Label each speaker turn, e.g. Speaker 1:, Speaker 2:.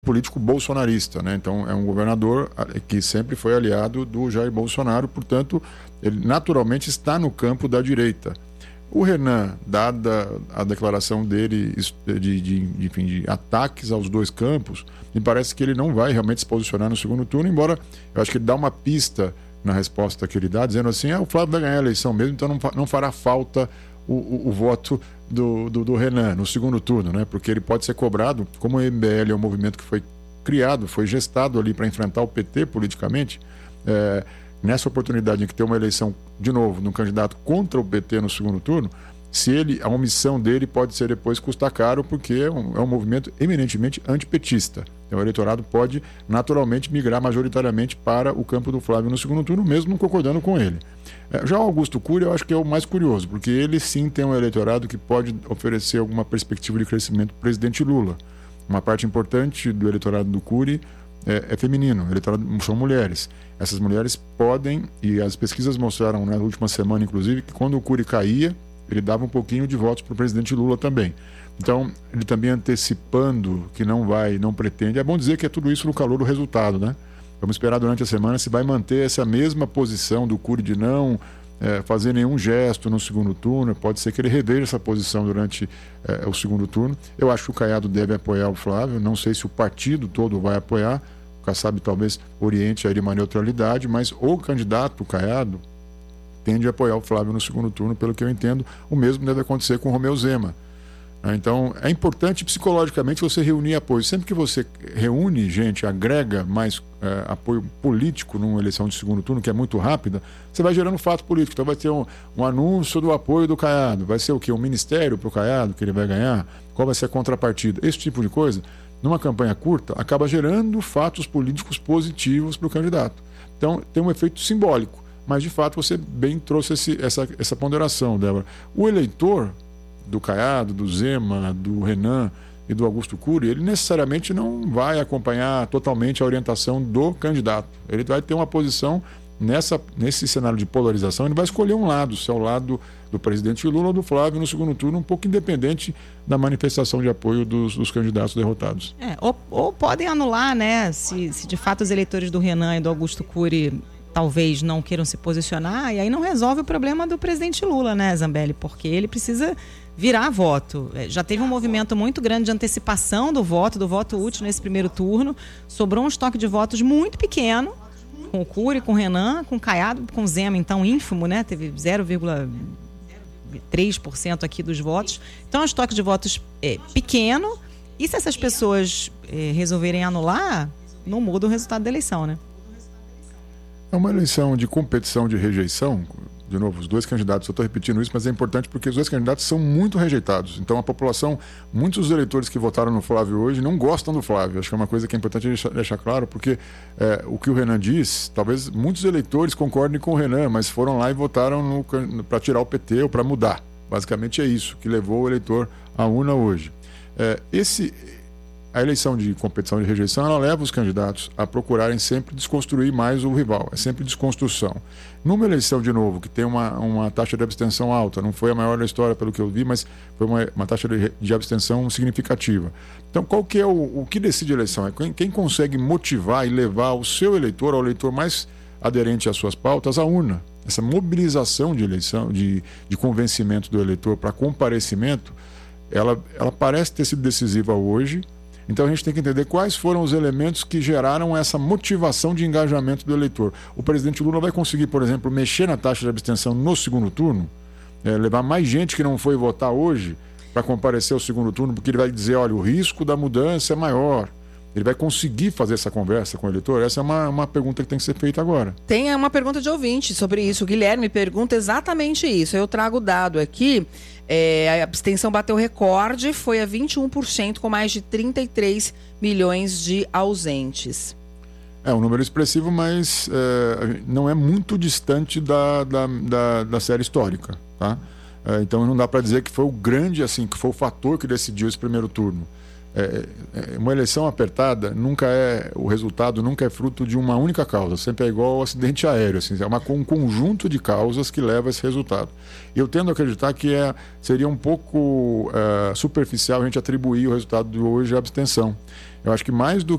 Speaker 1: político bolsonarista, né? Então é um governador que sempre foi aliado do Jair Bolsonaro, portanto ele naturalmente está no campo da direita. O Renan, dada a declaração dele de ataques aos dois campos, me parece que ele não vai realmente se posicionar no segundo turno, embora eu acho que ele dá uma pista na resposta que ele dá, dizendo assim, o Flávio vai ganhar a eleição mesmo, então não fará falta o voto do Renan no segundo turno, né? Porque ele pode ser cobrado, como o MBL é um movimento que foi criado, foi gestado ali para enfrentar o PT politicamente, nessa oportunidade em que tem uma eleição, de novo, de um candidato contra o PT no segundo turno, a omissão dele pode ser depois custar caro, porque é um movimento eminentemente antipetista. Então o eleitorado pode naturalmente migrar majoritariamente para o campo do Flávio no segundo turno, mesmo não concordando com ele. Já o Augusto Cury eu acho que é o mais curioso, porque ele sim tem um eleitorado que pode oferecer alguma perspectiva de crescimento para o presidente Lula. Uma parte importante do eleitorado do Cury é feminino, o eleitorado são mulheres. Essas mulheres podem, e as pesquisas mostraram na última semana inclusive, que quando o Cury caía, ele dava um pouquinho de votos para o presidente Lula também. Então, ele também antecipando que não pretende. É bom dizer que é tudo isso no calor do resultado, né? Vamos esperar durante a semana se vai manter essa mesma posição do Cury de não fazer nenhum gesto no segundo turno. Pode ser que ele reveja essa posição durante o segundo turno. Eu acho que o Caiado deve apoiar o Flávio. Não sei se o partido todo vai apoiar. O Kassab talvez oriente aí de uma neutralidade, mas o candidato, o Caiado, tende a apoiar o Flávio no segundo turno, pelo que eu entendo. O mesmo deve acontecer com o Romeu Zema. Então, é importante psicologicamente você reunir apoio. Sempre que você reúne gente, agrega mais apoio político numa eleição de segundo turno, que é muito rápida, você vai gerando fato político. Então vai ter um anúncio do apoio do Caiado. Vai ser o quê? Um ministério para o Caiado que ele vai ganhar? Qual vai ser a contrapartida? Esse tipo de coisa, numa campanha curta, acaba gerando fatos políticos positivos para o candidato. Então, tem um efeito simbólico. Mas, de fato, você bem trouxe essa ponderação, Débora. O eleitor do Caiado, do Zema, do Renan e do Augusto Cury, ele necessariamente não vai acompanhar totalmente a orientação do candidato. Ele vai ter uma posição nesse cenário de polarização, ele vai escolher um lado, se é o lado do presidente Lula ou do Flávio no segundo turno, um pouco independente da manifestação de apoio dos candidatos derrotados.
Speaker 2: Ou podem anular, né? Se de fato os eleitores do Renan e do Augusto Cury talvez não queiram se posicionar, e aí não resolve o problema do presidente Lula, né, Zambelli? Porque ele precisa virar voto. Já teve um movimento muito grande de antecipação do voto útil nesse primeiro turno. Sobrou um estoque de votos muito pequeno, com o Cury, com o Renan, com o Caiado, com o Zema, então ínfimo, né? Teve 0,3% aqui dos votos. Então é um estoque de votos pequeno, e se essas pessoas resolverem anular, não muda o resultado da eleição, né?
Speaker 1: É uma eleição de competição de rejeição. De novo, os dois candidatos, eu estou repetindo isso, mas é importante porque os dois candidatos são muito rejeitados. Então a população, muitos dos eleitores que votaram no Flávio hoje não gostam do Flávio. Acho que é uma coisa que é importante deixar claro, porque o que o Renan diz, talvez muitos eleitores concordem com o Renan, mas foram lá e votaram para tirar o PT ou para mudar. Basicamente é isso que levou o eleitor à urna hoje. A eleição de competição de rejeição, ela leva os candidatos a procurarem sempre desconstruir mais o rival, é sempre desconstrução. Numa eleição, de novo, que tem uma taxa de abstenção alta, não foi a maior da história pelo que eu vi, mas foi uma taxa de abstenção significativa. Então, qual que é o que decide a eleição? É quem consegue motivar e levar o seu eleitor, ao eleitor mais aderente às suas pautas, à urna. Essa mobilização de eleição, de convencimento do eleitor para comparecimento, ela parece ter sido decisiva hoje. Então a gente tem que entender quais foram os elementos que geraram essa motivação de engajamento do eleitor. O presidente Lula vai conseguir, por exemplo, mexer na taxa de abstenção no segundo turno, levar mais gente que não foi votar hoje para comparecer ao segundo turno, porque ele vai dizer, olha, o risco da mudança é maior. Ele vai conseguir fazer essa conversa com o eleitor? Essa é uma pergunta que tem que ser feita agora.
Speaker 3: Tem uma pergunta de ouvinte sobre isso. O Guilherme pergunta exatamente isso. Eu trago o dado aqui. A abstenção bateu recorde, foi a 21%, com mais de 33 milhões de ausentes.
Speaker 1: É um número expressivo, mas não é muito distante da série histórica, tá? Então não dá para dizer que foi o grande, assim, que foi o fator que decidiu esse primeiro turno. uma eleição apertada o resultado nunca é fruto de uma única causa, sempre é igual ao acidente aéreo, assim, é um conjunto de causas que leva a esse resultado. E eu tendo a acreditar que seria um pouco superficial a gente atribuir o resultado de hoje à abstenção. Eu acho que mais do